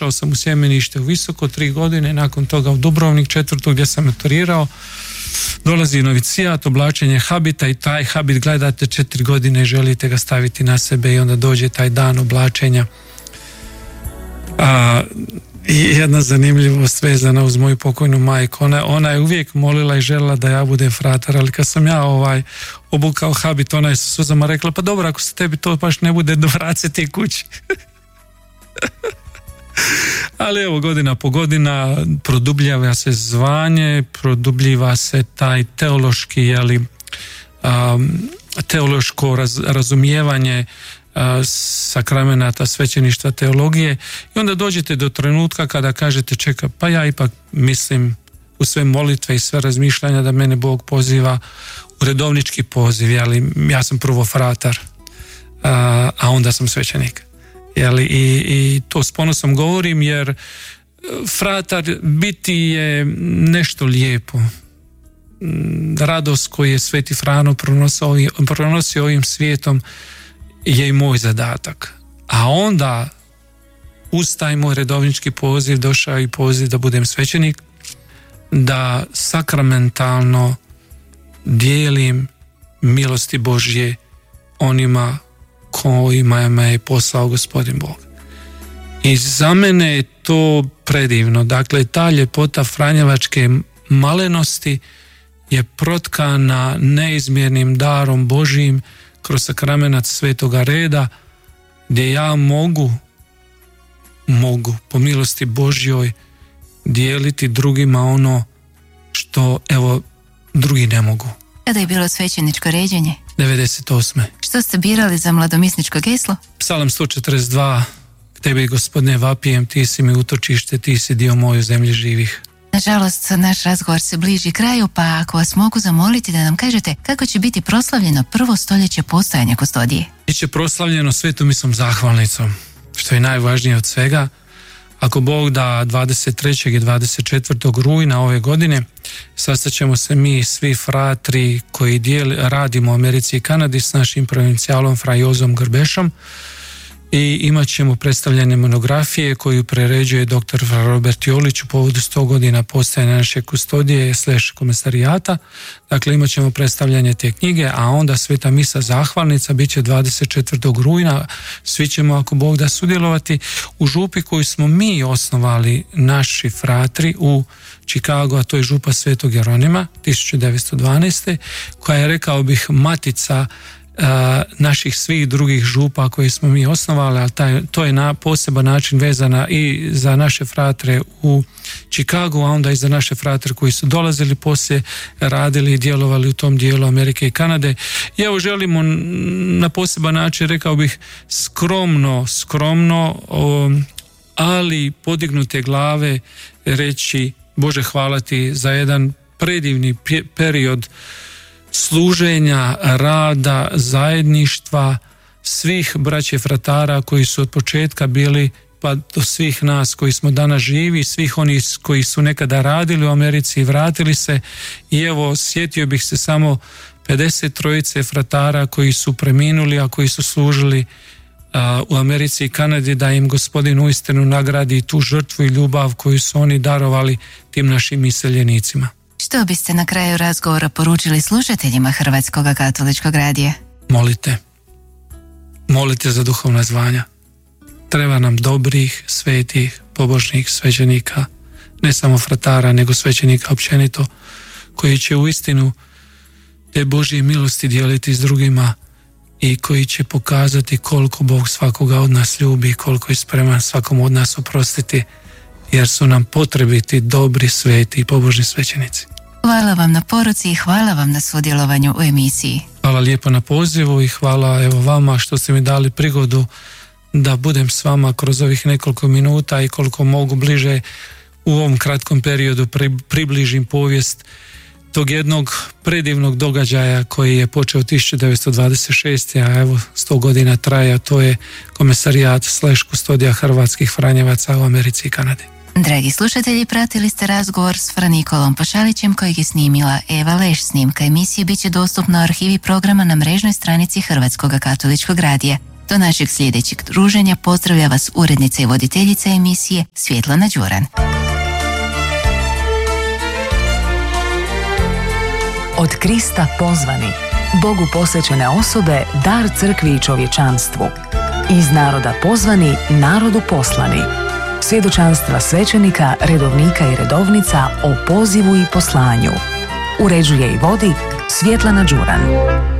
došao sam u Sjemenište u Visoko 3 godine, nakon toga u Dubrovnik 4. gdje sam maturirao. Dolazi novicijat, oblačenje habita i taj habit gledate 4 godine i želite ga staviti na sebe i onda dođe taj dan oblačenja. I jedna zanimljivost vezana uz moju pokojnu majku. Ona je uvijek molila i željela da ja budem fratar, ali kad sam ja obukao habit, ona je sa suzama rekla, pa dobro, ako se tebi to baš ne bude, vraciti kući. Ali evo, godina po godina produbljava se zvanje, produbljiva se taj teološki, teološko razumijevanje sakramenata svećeništva, teologije, i onda dođete do trenutka kada kažete, čeka, pa ja ipak mislim u sve molitve i sve razmišljanja da mene Bog poziva u redovnički poziv, ali ja sam prvo fratar, a onda sam svećenik. I to s ponosom govorim, jer fratar biti je nešto lijepo. Radost koju je Sveti Frano pronosi ovim svijetom je i moj zadatak. A onda uz taj moj redovnički poziv došao i poziv da budem svećenik, da sakramentalno dijelim milosti Božje onima kojima me je poslao Gospodin Bog. I za mene je to predivno. Dakle, ta ljepota franjevačke malenosti je protkana neizmjernim darom Božjim kroz sakramenat Svetoga reda, gdje ja mogu po milosti Božjoj dijeliti drugima ono što, evo, drugi ne mogu. Kada je bilo svećeničko ređenje? 98. Što ste birali za mladomisničko geslo? Psalam 142. Tebi, Gospodine, vapijem, ti si mi utočište, ti si dio moj u zemlji živih. Nažalost, naš razgovor se bliži kraju, pa ako vas mogu zamoliti da nam kažete kako će biti proslavljeno prvo stoljeće postojanja Kustodije. Biće proslavljeno svetom misom zahvalnicom, što je najvažnije od svega. Ako Bog da, 23. i 24. rujna ove godine sastaćemo se mi svi fratri koji radimo u Americi i Kanadi s našim provincijalom fra Jozom Grbešom, i imat ćemo predstavljene monografije koju preređuje dr. Robert Jolić u povodu 100 godina postojanja naše kustodije / komesarijata. Dakle, imat ćemo predstavljanje te knjige, a onda sveta misa zahvalnica bit će 24. rujna. Svi ćemo, ako Bog da, sudjelovati u župi koju smo mi osnovali, naši fratri u Chicago, a to je župa Svetog Jeronima 1912. koja je, rekao bih, matica naših svih drugih župa koje smo mi osnovali, ali to je na poseban način vezana i za naše fratre u Chicagu, a onda i za naše fratre koji su dolazili poslije, radili i djelovali u tom dijelu Amerike i Kanade. I evo, želimo na poseban način, rekao bih, skromno, ali podignute glave reći: Bože, hvala ti za jedan predivni period služenja, rada, zajedništva svih braće fratara koji su od početka bili, pa do svih nas koji smo danas živi, svih onih koji su nekada radili u Americi i vratili se. I evo, sjetio bih se samo 53 fratara koji su preminuli, a koji su služili u Americi i Kanadi, da im Gospodin uistinu nagradi tu žrtvu i ljubav koju su oni darovali tim našim iseljenicima. Što biste na kraju razgovora poručili slušateljima Hrvatskog katoličkog radija? Molite za duhovna zvanja. Treba nam dobrih, svetih, pobožnih svećenika, ne samo fratara, nego svećenika općenito, koji će uistinu te Božje milosti dijeliti s drugima i koji će pokazati koliko Bog svakoga od nas ljubi i koliko je spreman svakom od nas oprostiti, jer su nam potrebiti dobri, sveti i pobožni svećenici. Hvala vam na poruci i hvala vam na sudjelovanju u emisiji. Hvala lijepo na pozivu i hvala, evo, vama što ste mi dali prigodu da budem s vama kroz ovih nekoliko minuta i koliko mogu bliže u ovom kratkom periodu približim povijest tog jednog predivnog događaja koji je počeo 1926. a evo 100 godina traje, a to je komesarijat / kustodija hrvatskih franjevaca u Americi i Kanadi. Dragi slušatelji, pratili ste razgovor s Fra Nikolom Pašalićem kojeg je snimila Eva Leš. Snimka emisije bit će dostupna u arhivi programa na mrežnoj stranici Hrvatskog katoličkog radija. Do našeg sljedećeg druženja pozdravlja vas urednica i voditeljica emisije Svjetlana Đuran. Od Krista pozvani, Bogu posvećene osobe, dar crkvi i čovječanstvu. Iz naroda pozvani, narodu poslani. Svjedočanstva svećenika, redovnika i redovnica o pozivu i poslanju. Uređuje i vodi Svjetlana Đuran.